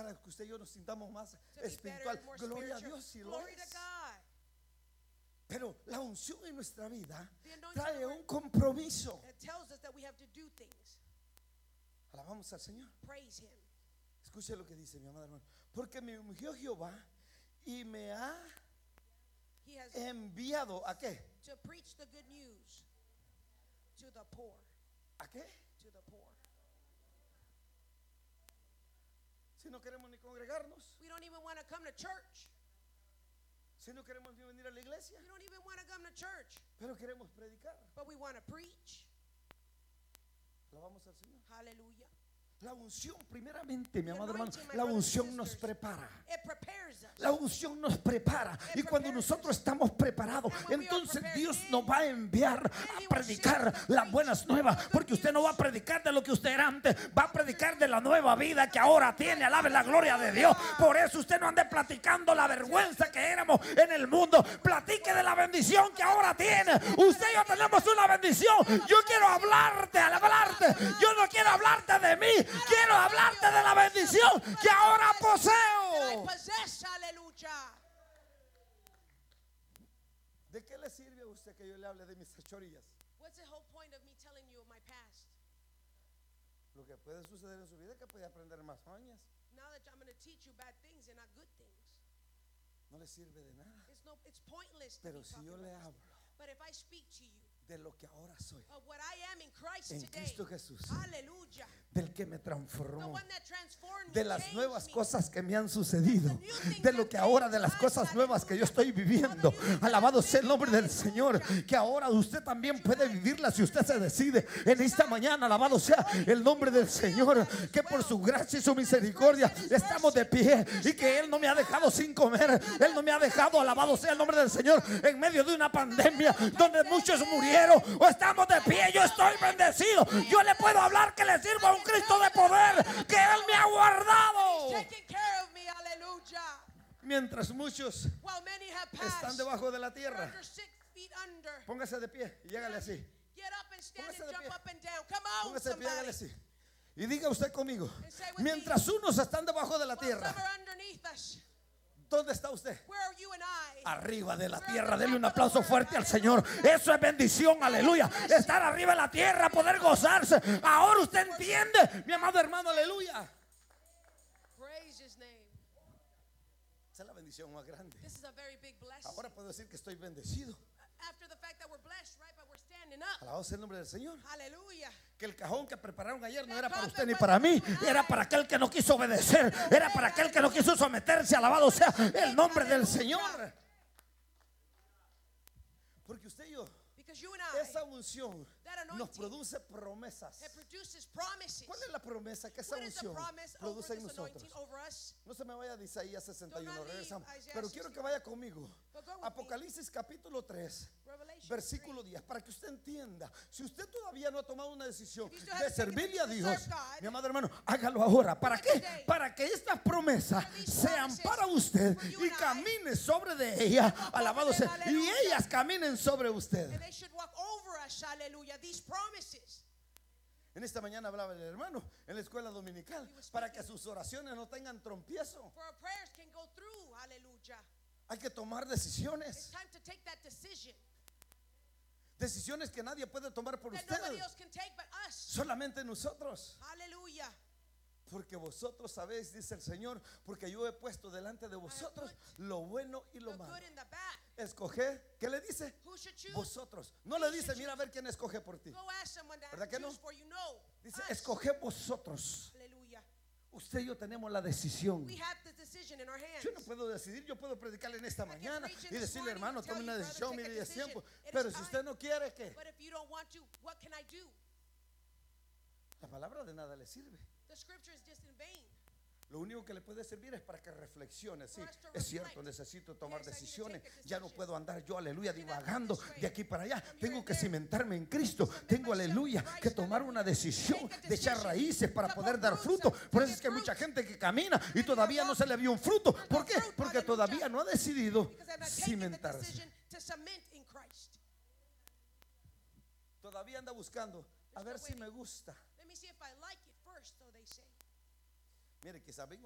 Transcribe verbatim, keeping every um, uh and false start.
para que usted y yo nos sintamos más to be espiritual. better, more Gloria a spiritual. Dios si lo Glory to es. God. Pero la unción en nuestra vida The anointing trae of our- un compromiso. It tells us that we have to do things. Alabamos al Señor. Praise Him. Escuche lo que dice mi amada hermana. Porque me ungió Jehová y me ha He has enviado ¿a qué? to preach the good news to the poor. ¿A qué? To the poor. Si no queremos ni congregarnos, We don't even want to come to church. si no queremos ni venir a la iglesia, We don't even want to come to church. pero queremos predicar. But we want to preach. Alabamos al Señor. Hallelujah. La unción, primeramente, mi The amado hermano, anointing, my la brothers and unción nos sisters, prepara. It prepares us. La unción nos prepara. It Y cuando prepares nosotros us. estamos preparados, And when we are entonces prepared, Dios then- nos va a enviar then a He will predicar share the las preach buenas of nuevas. the Porque good usted no va a news. predicar de lo que usted era antes, va a predicar de la nueva vida que ahora tiene. Alabe la gloria de Dios. Por eso usted no ande platicando la vergüenza que éramos en el mundo. Platique de la bendición que ahora tiene. Usted y yo tenemos una bendición. Yo quiero hablarte, al hablarte. Yo no quiero hablarte de mí. Quiero hablarte de la bendición que ahora That I poseo. possess. Hallelujah. ¿De qué le sirve a usted que yo le hable de mis fechorías? What's the whole point of me telling you of my past? Lo que puede suceder en su vida es que puede aprender más mañas. Now that I'm going to teach you bad things and not good things. No le sirve de nada. It's no it's pointless to Pero be si talking yo le about hablo this. But if I speak to you de lo que ahora soy, of what I am in Christ en today. Cristo Jesús, Hallelujah. del que me The transformó, one that transformed me, de las changed nuevas me. cosas que me han sucedido, de lo que ahora, de las cosas nuevas que yo estoy viviendo. Alabado sea el nombre del Señor, que ahora usted también puede vivirla si usted se decide en esta mañana. Alabado sea el nombre del Señor, que por su gracia y su misericordia estamos de pie y que Él no me ha dejado sin comer. Él no me ha dejado, alabado sea el nombre del Señor, en medio de una pandemia donde muchos murieron o estamos de pie. Yo estoy bendecido. Yo le puedo hablar que le sirva a un Cristo de poder, que Él me ha guardado. Taking care of me. Hallelujah. Mientras muchos While many have están passed. debajo de la They're tierra, under six feet under. póngase de pie y hágale así. Get up and stand Póngase and de jump pie. up and down. Come on, Póngase de pie y hágale somebody. así. Y diga usted conmigo, And say with mientras unos están debajo de la While tierra, some are underneath us. ¿dónde está usted? Where are you and I? Arriba de la tierra. Denle un aplauso fuerte al Señor. Eso es bendición, aleluya. Estar arriba de la tierra, poder gozarse. Ahora usted entiende, mi amado hermano, aleluya. Praise His name. Esa es la bendición más grande. This is a very big blessing. Ahora puedo decir que estoy bendecido. After the fact that we're blessed, right? But we're standing up. Alabado sea el nombre del Señor. Hallelujah. Que el cajón que prepararon ayer no era para usted ni para mí, era para aquel que no quiso obedecer, era para aquel que no quiso someterse. Alabado sea el nombre del Señor. Porque usted y yo, Because you and I, esa unción that anointing, nos produce promesas. it produces promises. ¿Cuál es la promesa que esa What is the unción promise over produce en this nosotros? anointing over us? No se me vaya de Isaías sesenta y uno, Do not leave regresamos. Isaiah Pero quiero que sixty-one. vaya conmigo. But go with me. Apocalipsis capítulo tres, Revelation versículo diez, para que usted entienda. Si usted todavía no ha tomado una decisión If you still de haven't taken servirle a the Dios, serve God, mi amado hermano, hágalo ahora. ¿Para do it qué? today. Para que estas promesas For these sean promises para usted for you y and I. camine sobre de ella. walk Alabado over sea. them, Y aleluya. ellas caminen sobre usted. And they should walk over us, hallelujah, these promises. En esta mañana hablaba el hermano en la escuela dominical He was para que sus oraciones no tengan trompiezo. For our prayers can go through, hallelujah. Hay que tomar It's decisiones. time to take that decision Decisiones que nadie puede tomar por that nobody usted, else can take but us. solamente nosotros. Hallelujah. Porque vosotros sabéis, dice el Señor, porque yo he puesto delante de vosotros lo bueno y lo The malo. good and the bad. Escoge, ¿qué le dice? Who should choose? Vosotros. No le dice, mira a ver quién escoge por ti. Go ask someone that ¿Verdad que no? choose for you. No. Dice, Us. escoge vosotros. Hallelujah. Usted y yo tenemos la decisión. We have the decision in our hands. Yo no puedo decidir, yo puedo predicarle en esta can mañana preach y in this decirle, morning hermano, and tell tome you, una brother, decisión, take a mire, es decision. tiempo. It Pero is si time. usted no quiere, ¿qué? But if you don't want to, what can I do? La palabra de nada le sirve. The scripture is just in vain. Lo único que le puede servir es para que reflexione. Sí, For us to es cierto, reflect. necesito tomar Yes, I need to decisiones. take a Ya no decision. puedo andar yo, aleluya, I cannot go divagando this way. de aquí para allá. From here Tengo and que there. cimentarme en Cristo. Submit Tengo, myself aleluya, to Christ, que tomar una hallelujah. decisión Take a de echar decision raíces para to poder put dar roots fruto. and Por to eso es get que mucha fruit. gente que camina y Many todavía that no se walk le vio un fruto. with ¿Por no qué? fruit, Porque hallelujah. todavía no ha decidido Because I'm not taking the cimentarse. decision to cement in Christ. Todavía anda buscando a ver si me gusta. Let me see if I like it first, so they say. Mire, quizás vengo